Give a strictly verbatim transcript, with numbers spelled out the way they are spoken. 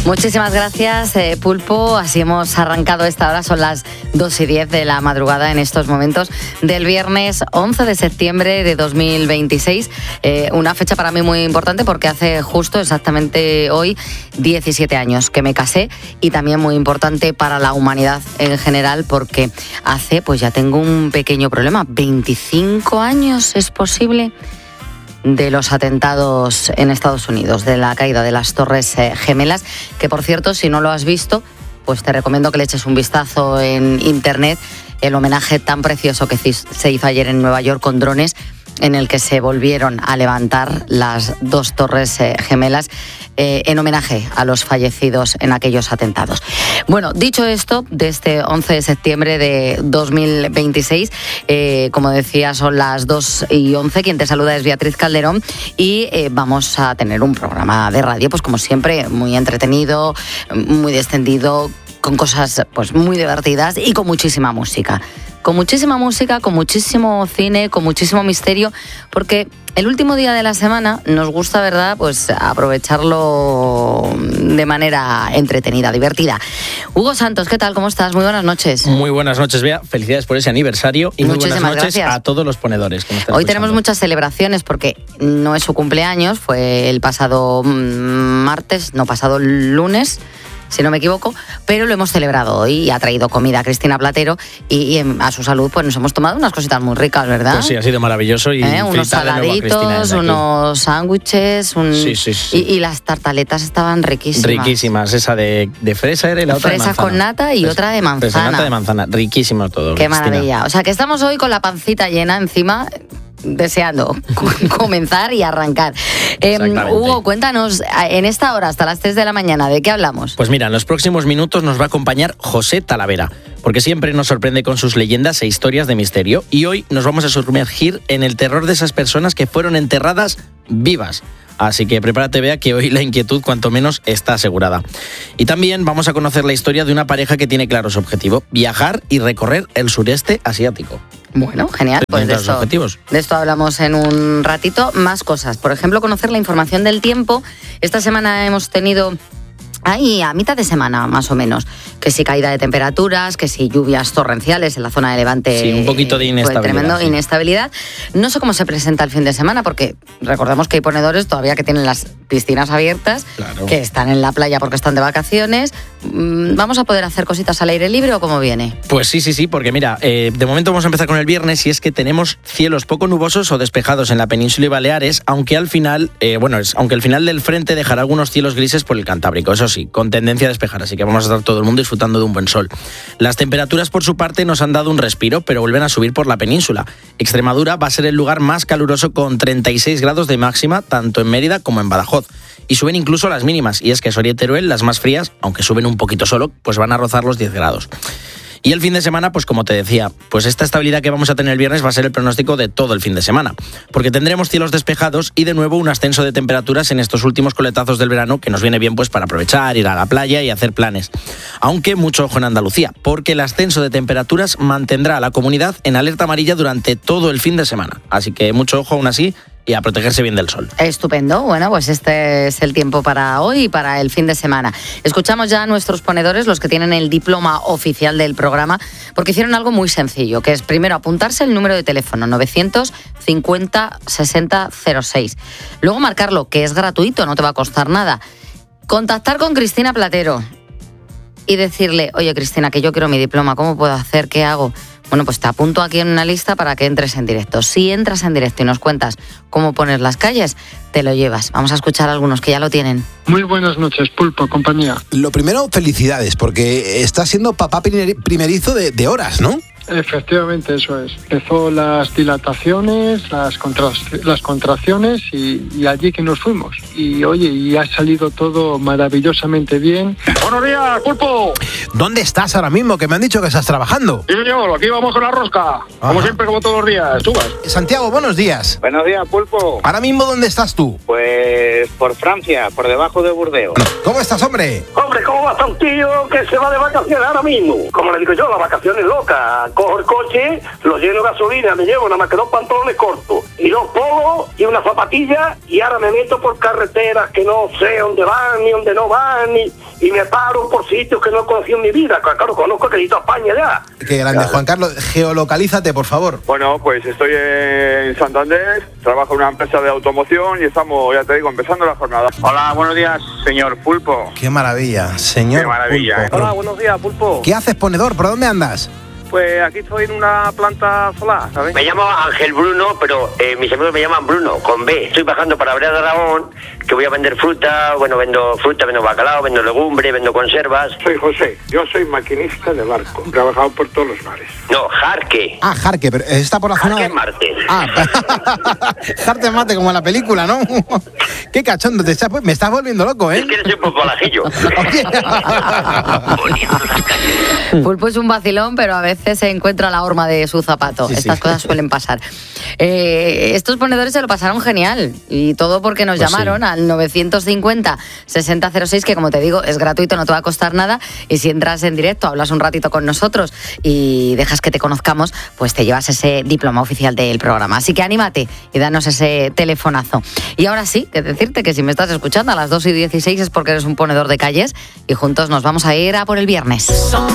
Muchísimas gracias, eh, Pulpo. Así hemos arrancado esta hora. Son las dos y diez de la madrugada en estos momentos del viernes once de septiembre de dos mil veintiséis. Eh, una fecha para mí muy importante porque hace justo exactamente hoy diecisiete años que me casé, y también muy importante para la humanidad en general porque hace, pues ya tengo un pequeño problema. veinticinco años, ¿es posible?, de los atentados en Estados Unidos, de la caída de las Torres eh, Gemelas, que por cierto, si no lo has visto, pues te recomiendo que le eches un vistazo en internet, el homenaje tan precioso que se hizo ayer en Nueva York con drones, en el que se volvieron a levantar las dos Torres eh, Gemelas eh, en homenaje a los fallecidos en aquellos atentados. Bueno, dicho esto, de este once de septiembre de dos mil veintiséis, eh, como decía, son las dos y once, quien te saluda es Beatriz Calderón, y eh, vamos a tener un programa de radio, pues como siempre, muy entretenido, muy descendido, con cosas pues muy divertidas y con muchísima música. Con muchísima música, con muchísimo cine, con muchísimo misterio, porque el último día de la semana nos gusta, ¿verdad?, pues aprovecharlo de manera entretenida, divertida. Hugo Santos, ¿qué tal? ¿Cómo estás? Muy buenas noches. Muy buenas noches, Bea. Felicidades por ese aniversario y muchísimas muy buenas noches gracias a todos los ponedores que me están Hoy escuchando. tenemos muchas celebraciones porque no es su cumpleaños, fue el pasado martes, no, pasado lunes, si no me equivoco, pero lo hemos celebrado hoy y ha traído comida a Cristina Platero y, y a su salud pues nos hemos tomado unas cositas muy ricas, ¿verdad? Pues sí, ha sido maravilloso y ¿Eh? Unos saladitos, unos sándwiches, un... sí, sí, sí. Y, y las tartaletas estaban riquísimas. Riquísimas, esa de, de fresa era y la otra fresa de manzana. con nata y fresa, otra de manzana. Fresa, nata de manzana, riquísimo todo. Qué Cristina. maravilla. O sea que estamos hoy con la pancita llena encima, deseando comenzar y arrancar. Eh, Hugo, cuéntanos, en esta hora hasta las tres de la mañana, ¿de qué hablamos? Pues mira, en los próximos minutos nos va a acompañar José Talavera, porque siempre nos sorprende con sus leyendas e historias de misterio, y hoy nos vamos a sumergir en el terror de esas personas que fueron enterradas vivas. Así que prepárate, Bea, que hoy la inquietud cuanto menos está asegurada. Y también vamos a conocer la historia de una pareja que tiene claro su objetivo: viajar y recorrer el sureste asiático. Bueno, genial. Pues de esto, de esto hablamos en un ratito. Más cosas. Por ejemplo, conocer la información del tiempo. Esta semana hemos tenido... Ahí, a mitad de semana, más o menos, que si caída de temperaturas, que si lluvias torrenciales en la zona de Levante. Sí, un poquito de inestabilidad. Pues tremendo, sí. inestabilidad. No sé cómo se presenta el fin de semana, porque recordemos que hay ponedores todavía que tienen las piscinas abiertas, claro, que están en la playa porque están de vacaciones. ¿Vamos a poder hacer cositas al aire libre o cómo viene? Pues sí, sí, sí, porque mira, eh, de momento vamos a empezar con el viernes, y es que tenemos cielos poco nubosos o despejados en la península y Baleares, aunque al final, eh, bueno, es, aunque el final del frente dejará algunos cielos grises por el Cantábrico, eso sí, con tendencia a despejar, así que vamos a estar todo el mundo disfrutando de un buen sol. Las temperaturas, por su parte, nos han dado un respiro, pero vuelven a subir por la península. Extremadura va a ser el lugar más caluroso con treinta y seis grados de máxima, tanto en Mérida como en Badajoz. Y suben incluso las mínimas, y es que Soria y Teruel, las más frías, aunque suben un poquito solo, pues van a rozar los diez grados. Y el fin de semana, pues como te decía, pues esta estabilidad que vamos a tener el viernes va a ser el pronóstico de todo el fin de semana, porque tendremos cielos despejados y de nuevo un ascenso de temperaturas en estos últimos coletazos del verano, que nos viene bien pues para aprovechar, ir a la playa y hacer planes. Aunque mucho ojo en Andalucía, porque el ascenso de temperaturas mantendrá a la comunidad en alerta amarilla durante todo el fin de semana, así que mucho ojo aún así y a protegerse bien del sol. Estupendo. Bueno, pues este es el tiempo para hoy y para el fin de semana. Escuchamos ya a nuestros ponedores, los que tienen el diploma oficial del programa, porque hicieron algo muy sencillo, que es primero apuntarse el número de teléfono novecientos cincuenta sesenta cero seis. Luego marcarlo, que es gratuito, no te va a costar nada. Contactar con Cristina Platero y decirle: oye, Cristina, que yo quiero mi diploma, ¿cómo puedo hacer? ¿Qué hago? Bueno, pues te apunto aquí en una lista para que entres en directo. Si entras en directo y nos cuentas cómo poner las calles, te lo llevas. Vamos a escuchar a algunos que ya lo tienen. Muy buenas noches, Pulpo, compañía. Lo primero, felicidades, porque estás siendo papá primerizo de, de horas, ¿no? Efectivamente, eso es. Empezó las dilataciones, las, contra, las contracciones y, y allí que nos fuimos. Y oye, y ha salido todo maravillosamente bien. ¡Buenos días, Pulpo! ¿Dónde estás ahora mismo? Que me han dicho que estás trabajando. Sí, señor, aquí vamos con la rosca. Ajá. Como siempre, como todos los días. ¿Tú vas? Santiago, buenos días. Buenos días, Pulpo. ¿Ahora mismo dónde estás tú? Pues por Francia, por debajo de Burdeos. ¿Cómo estás, hombre? Hombre, ¿cómo va un tío que se va de vacaciones ahora mismo? Como le digo yo, las vacaciones locas. Cojo el coche, lo lleno de gasolina, me llevo nada más que dos pantalones cortos y dos polos y una zapatilla, y ahora me meto por carreteras que no sé dónde van, ni dónde no van, ni, y me paro por sitios que no he conocido en mi vida. Claro, conozco que a España ya. Qué grande, claro. Juan Carlos, geolocalízate, por favor. Bueno, pues estoy en Santander, trabajo en una empresa de automoción y estamos, ya te digo, empezando la jornada. Hola, buenos días, señor Pulpo. Qué maravilla, señor Qué maravilla. Pulpo. Hola, buenos días, Pulpo. ¿Qué haces, ponedor? ¿Por dónde andas? Pues aquí estoy en una planta solar, ¿sabes? Me llamo Ángel Bruno, pero eh, mis amigos me llaman Bruno, con B. Estoy bajando para Brea de Aragón, que voy a vender fruta, bueno, vendo fruta, vendo bacalao, vendo legumbre, vendo conservas. Soy José, yo soy maquinista de barco, he trabajado por todos los mares. No, Jarque. Ah, Jarque, pero está por la Jarque zona de... Marte. Ah, Jarque Mate, como en la película, ¿no? Qué cachondo, te estás, me estás volviendo loco, ¿eh? Es que eres un poco alajillo. Pulpo es un vacilón, pero a veces se encuentra la horma de su zapato. Sí, Estas sí. cosas suelen pasar. Eh, estos ponedores se lo pasaron genial, y todo porque nos Pues llamaron sí. al novecientos cincuenta sesenta cero seis, que como te digo es gratuito, no te va a costar nada, y si entras en directo, hablas un ratito con nosotros y dejas que te conozcamos, pues te llevas ese diploma oficial del programa. Así que anímate y danos ese telefonazo. Y ahora sí, que decirte que si me estás escuchando a las dos y dieciséis es porque eres un ponedor de calles, y juntos nos vamos a ir a por el viernes. Son